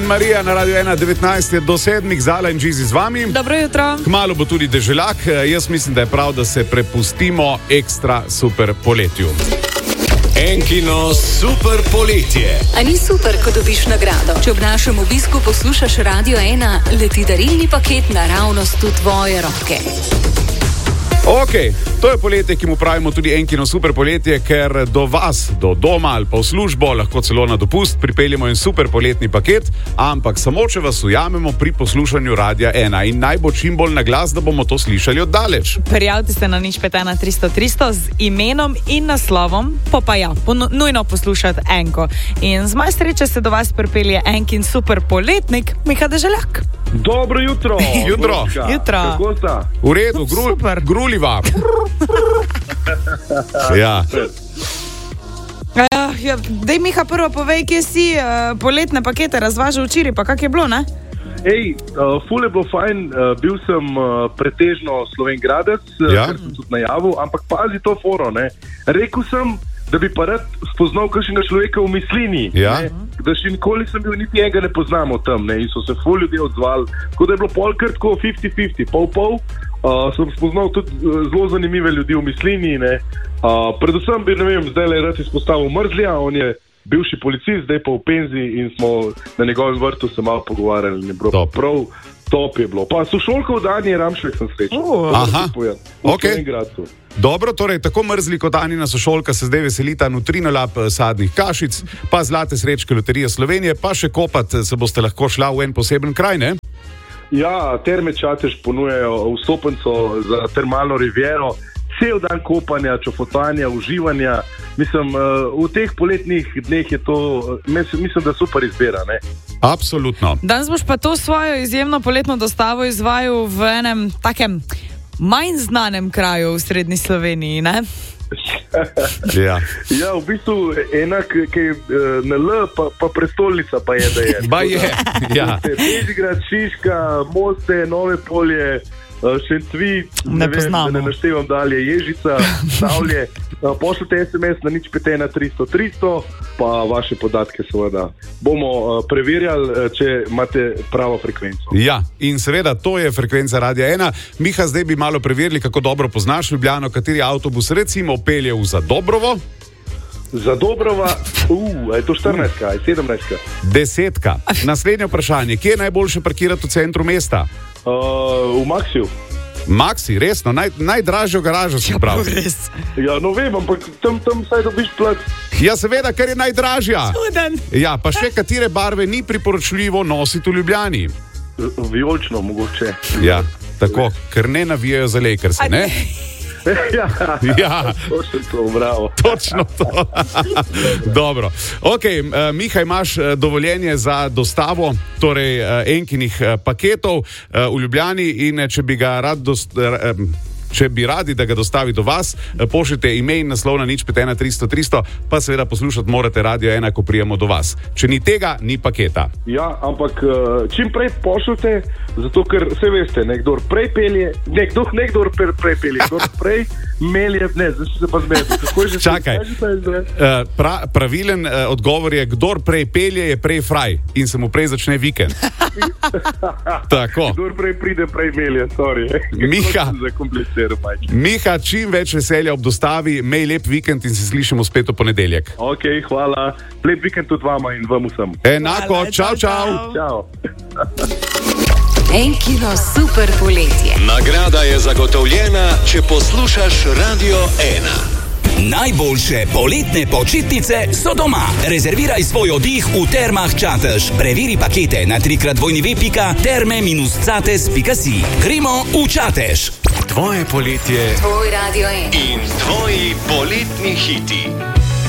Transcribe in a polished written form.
in Marija na Radio 1, 19 do 7, Zala in Žizi z vami. Dobro jutro. Kmalu bo tudi deželak. Jaz mislim, da je prav, da se prepustimo ekstra super poletju. Enkino super poletje. A ni super, ko dobiš nagrado? Če ob našem obisku poslušaš Radio 1, leti darilni paket naravnost v tvoje roke. Ok, to je poletje, ki mu pravimo tudi Enkino super poletje, ker do vas, do doma ali pa v službo, lahko celo na dopust, pripeljemo en super poletni paket, ampak samo če vas ujamemo pri poslušanju Radia 1 in naj bo čim bolj na glas, da bomo to slišali oddaleč. Prijavite se na 051 300 300 z imenom in naslovom, nujno poslušati Enko. In z moje sreče se do vas pripelje Enkin super poletnik, Miha Deželjak. Dobro jutro. Jutro. Kako sta? V redu, gruliva. Ja. Dej, Miha, prvo povej, kje si poletne pakete razvažal včeraj, pa kak je bilo, ne? Ful je bilo fajn, bil sem pretežno Slovengradec, kar sem tudi najavil, ampak pazi to foro, ne? Rekel sem, da bi pa rad spoznal kakšnega človeka v Mislini, da še nikoli sem bil, niti enega ne poznamo tam, ne? In so se ful ljudje odzvali, tako da je bilo polkrat tako 50-50, pol-pol. Sem spoznal tudi zelo zanimive ljudi v Mislini, ne? Predvsem bi, ne vem, zdaj le rad izpostavil Mrzlja, on je bivši policist, zdaj pa v penziji in smo na njegovem vrtu se malo pogovarjali, ne bilo prav top je bilo. Pa sošolkov dan je Ramšek sem srečal. Aha, ok. Dobro, torej tako Mrzli kot Anina sošolka se zdaj veselita nutrinolap sadnih kašic, pa zlate srečke Loterije Slovenije, pa še kopat se boste lahko šla v en poseben kraj, ne? Ja, Terme Čatež ponujajo vstopenco za termalno riviero, cel dan kopanja, čofotanja, uživanja. Mislim, v teh poletnih dneh je to, mislim, da super izbira, ne? Absolutno. Danes boš pa to svojo izjemno poletno dostavo izvajal v enem takem manj znanem kraju v srednji Sloveniji, ne? Ja, v bistvu enak, ki je na L, pa prestolnica pa je, da je. Ba je, ja. Bežigrad, Šiška, Moste, Nove Polje, Šencvit, ne poznamo. Da ne naštevam dalje, Ježica, Stavlje. Pošljite SMS na 051 300 300, pa vaše podatke seveda bomo preverjali, če imate pravo frekvenco. Ja, in seveda to je frekvenca Radia 1. Miha, zdaj bi malo preverili, kako dobro poznaš Ljubljano, kateri avtobus recimo pelje v Zadobrovo. Zadobrovo, je to 14-ka, je 17-ka? 10-ka. Naslednje vprašanje, kje je najboljše parkirati v centru mesta? V Maxiju. Maxi, resno, najdražjo garažo si prav. Ja, no vem, ampak tam saj dobiš plac. Ja, seveda, ker je najdražja. Čuden. Ja, pa še katere barve ni priporočljivo nositi v Ljubljani? Vijolično mogoče. Ja, tako, ker ne navijajo za Lakerse, ne? Ja, točno to, bravo. Točno to. Dobro. Ok, Miha, imaš dovoljenje za dostavo, torej Enkinih paketov v Ljubljani in če bi ga če bi radi, da ga dostavi do vas, pošljite ime in naslov na 051 300 300, pa seveda poslušati morate Radio 1, ko prijemo do vas. Če ni tega, ni paketa. Ja, ampak čim prej pošljite, zato ker se veste, nekdor prej pelje, nekdor prej pelje, kdor prej melje, ne, zdaj se pa zmedi. Čakaj, pravilen odgovor je, kdor prej pelje, je prej fraj in se mu prej začne vikend. Tako. Kdor prej pride, prej melje, sorry. Miha, čim več veselja ob dostavi, imej lep vikend in se slišimo spet v ponedeljek. Ok, hvala. Lep vikend tudi vama in vam vsem. Enako, čau. Čau. Enkino super poletje. Nagrada je zagotovljena, če poslušaš Radio 1. Najboljše poletne počitnice so doma. Rezerviraj svoj oddih v Termah Čatež. Preveri pakete na www.terme-cates.si. Gremo v Čatež. Tvoje poletje, Tvoj Radio 1 in tvoji poletni hiti.